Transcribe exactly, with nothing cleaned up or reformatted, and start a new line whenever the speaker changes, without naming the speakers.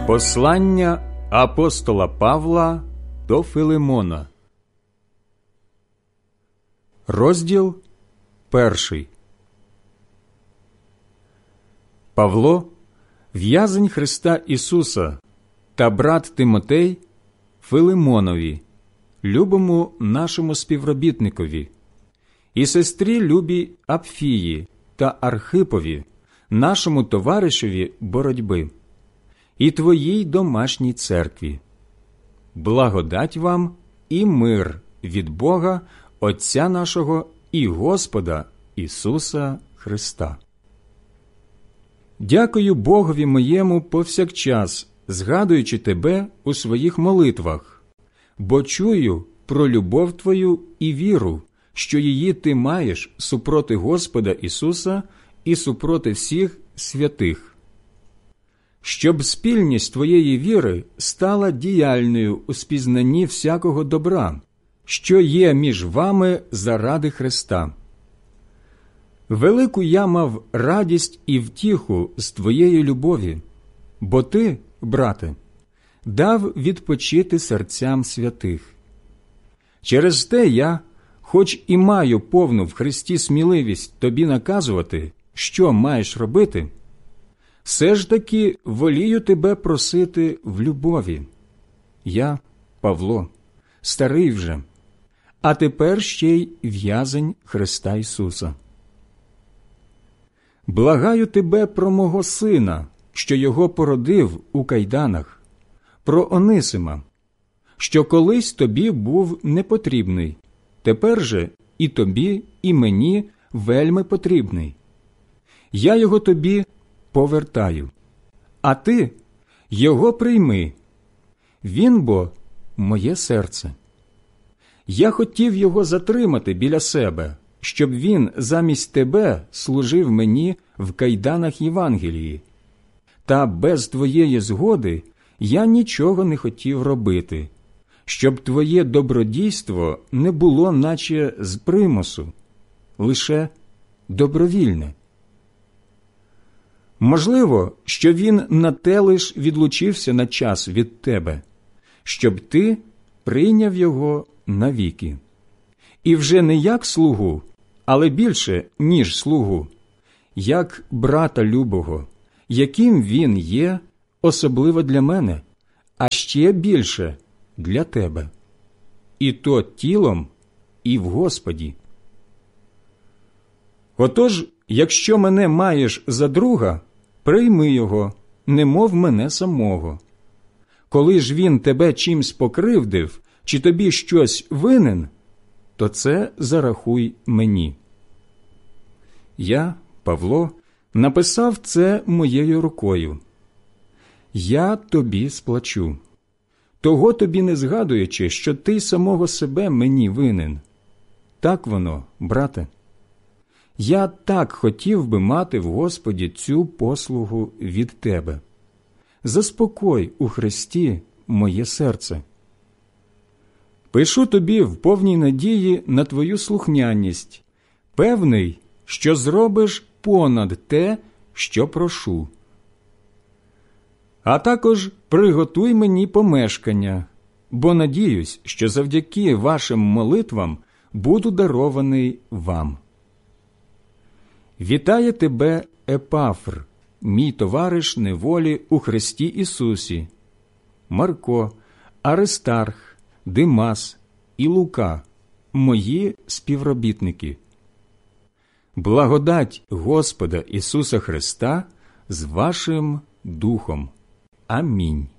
Послання апостола Павла до Филимона. Розділ перший. Павло, в'язень Христа Ісуса, та брат Тимотей Филимонові, любому нашому співробітникові, і сестрі любій Апфії та Архипові, нашому товаришеві боротьби, і твоїй домашній церкві. Благодать вам і мир від Бога, Отця нашого і Господа Ісуса Христа. Дякую Богові моєму повсякчас, згадуючи тебе у своїх молитвах, бо чую про любов твою і віру, що її ти маєш супроти Господа Ісуса і супроти всіх святих. Щоб спільність твоєї віри стала діяльною у спізнанні всякого добра, що є між вами заради Христа. Велику я мав радість і втіху з твоєї любові, бо ти, брате, дав відпочити серцям святих. Через те я, хоч і маю повну в Христі сміливість тобі наказувати, що маєш робити, все ж таки волію тебе просити в любові. Я, Павло, старий вже, а тепер ще й в'язень Христа Ісуса. Благаю тебе про мого сина, що його породив у кайданах, про Онисима, що колись тобі був непотрібний, тепер же і тобі, і мені вельми потрібний. Я його тобі повертаю, а ти його прийми. Він бо моє серце. Я хотів його затримати біля себе, щоб він замість тебе служив мені в кайданах Євангелії. Та без твоєї згоди я нічого не хотів робити, щоб твоє добродійство не було наче з примусу, лише добровільне. Можливо, що він на те лиш відлучився на час від тебе, щоб ти прийняв його навіки. І вже не як слугу, але більше, ніж слугу, як брата любого, яким він є, особливо для мене, а ще більше для тебе. І то тілом, і в Господі. Отож, якщо мене маєш за друга, прийми його, немов мене самого. Коли ж він тебе чимсь покривдив, чи тобі щось винен, то це зарахуй мені. Я, Павло, написав це моєю рукою. Я тобі сплачу, того тобі не згадуючи, що ти самого себе мені винен. Так воно, брате. Я так хотів би мати в Господі цю послугу від тебе. Заспокой у Христі моє серце. Пишу тобі в повній надії на твою слухняність, певний, що зробиш понад те, що прошу. А також приготуй мені помешкання, бо надіюсь, що завдяки вашим молитвам буду дарований вам. Вітає тебе Епафр, мій товариш неволі у Христі Ісусі, Марко, Аристарх, Димас і Лука, мої співробітники. Благодать Господа Ісуса Христа з вашим духом. Амінь.